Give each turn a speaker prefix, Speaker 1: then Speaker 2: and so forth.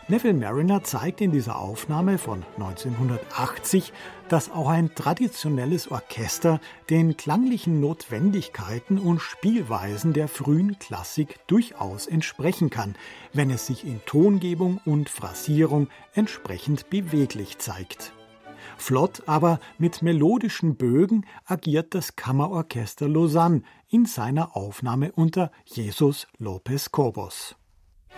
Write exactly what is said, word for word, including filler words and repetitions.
Speaker 1: Neville Marriner zeigt in dieser Aufnahme von neunzehnhundertachtzig, dass auch ein traditionelles Orchester den klanglichen Notwendigkeiten und Spielweisen der frühen Klassik durchaus entsprechen kann, wenn es sich in Tongebung und Phrasierung entsprechend beweglich zeigt. Flott, aber mit melodischen Bögen agiert das Kammerorchester Lausanne in seiner Aufnahme unter Jesus López Cobos.